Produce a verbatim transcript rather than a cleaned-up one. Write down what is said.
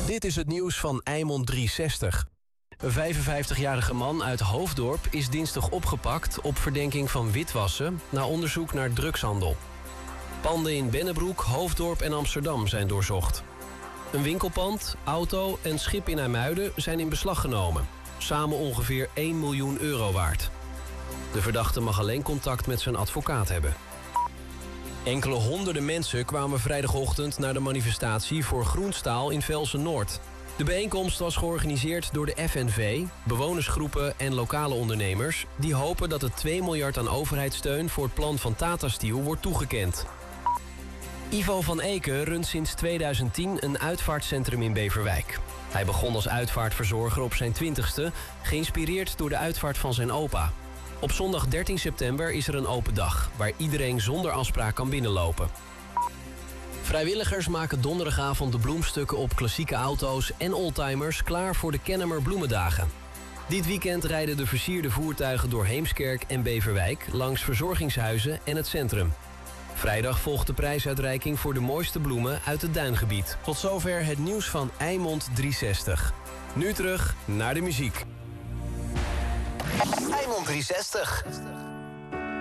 Dit is het nieuws van Eimond driehonderdzestig. Een vijfenvijftigjarige man uit Hoofddorp is dinsdag opgepakt op verdenking van witwassen na onderzoek naar drugshandel. Panden in Bennebroek, Hoofddorp en Amsterdam zijn doorzocht. Een winkelpand, auto en schip in IJmuiden zijn in beslag genomen. Samen ongeveer één miljoen euro waard. De verdachte mag alleen contact met zijn advocaat hebben. Enkele honderden mensen kwamen vrijdagochtend naar de manifestatie voor Groenstaal in Velsen-Noord. De bijeenkomst was georganiseerd door de F N V, bewonersgroepen en lokale ondernemers die hopen dat het twee miljard aan overheidssteun voor het plan van Tata Steel wordt toegekend. Ivo van Eken runt sinds tweeduizend tien een uitvaartcentrum in Beverwijk. Hij begon als uitvaartverzorger op zijn twintigste, geïnspireerd door de uitvaart van zijn opa. Op zondag dertien september is er een open dag, waar iedereen zonder afspraak kan binnenlopen. Vrijwilligers maken donderdagavond de bloemstukken op klassieke auto's en oldtimers klaar voor de Kennemer Bloemendagen. Dit weekend rijden de versierde voertuigen door Heemskerk en Beverwijk langs verzorgingshuizen en het centrum. Vrijdag volgt de prijsuitreiking voor de mooiste bloemen uit het duingebied. Tot zover het nieuws van Eimond driehonderdzestig. Nu terug naar de muziek. Eimond driehonderdzestig.